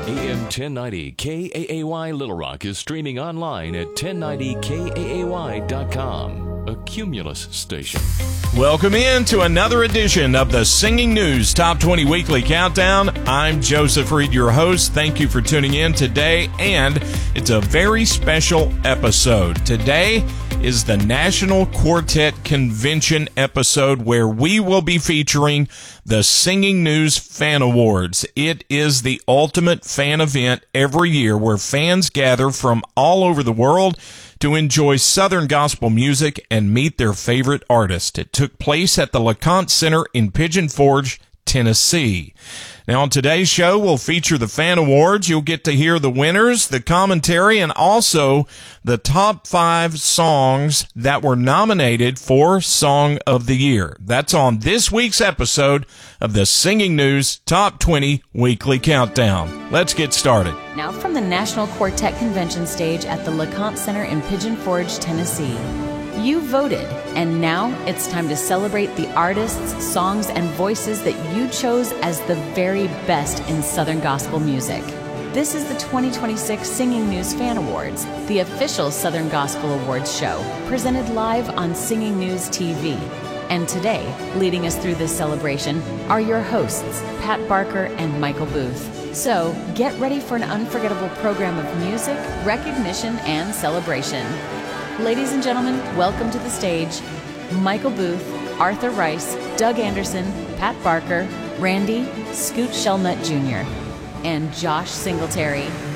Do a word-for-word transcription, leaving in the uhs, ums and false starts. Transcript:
A M ten ninety K A A Y Little Rock is streaming online at ten ninety K A A Y dot com, a Cumulus station. Welcome in to another edition of the Singing News Top twenty Weekly Countdown. I'm Joseph Reed, your host. Thank you for tuning in today, and it's a very special episode. Today is the National Quartet Convention episode where we will be featuring the Singing News Fan Awards. It is the ultimate fan event every year where fans gather from all over the world to enjoy Southern gospel music and meet their favorite artist. It took place at the LeConte Center in Pigeon Forge, Tennessee. Now, on today's show, we'll feature the Fan Awards. You'll get to hear the winners, the commentary, and also the top five songs that were nominated for Song of the Year. That's on this week's episode of the Singing News Top twenty Weekly Countdown. Let's get started. Now from the National Quartet Convention stage at the LeConte Center in Pigeon Forge, Tennessee. You voted, and now it's time to celebrate the artists, songs, and voices that you chose as the very best in Southern gospel music. This is the twenty twenty-six Singing News Fan Awards, the official Southern Gospel Awards show, presented live on Singing News T V. And today, leading us through this celebration, are your hosts, Pat Barker and Michael Booth. So, get ready for an unforgettable program of music, recognition, and celebration. Ladies and gentlemen, welcome to the stage, Michael Booth, Arthur Rice, Doug Anderson, Pat Barker, Randy, Scoot Shellnut Junior, and Josh Singletary.